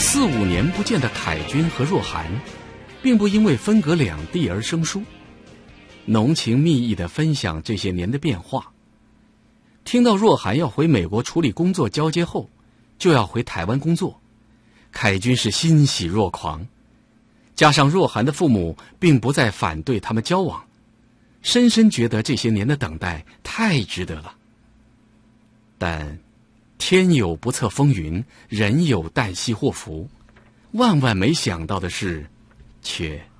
4、5年不见的凯君和若涵，并不因为分隔两地而生疏，浓情蜜意地分享这些年的变化。听到若涵要回美国处理工作交接后，就要回台湾工作，凯君是欣喜若狂。加上若涵的父母并不再反对他们交往，深深觉得这些年的等待太值得了。但天有不测风云，人有旦夕祸福，万万没想到的是，却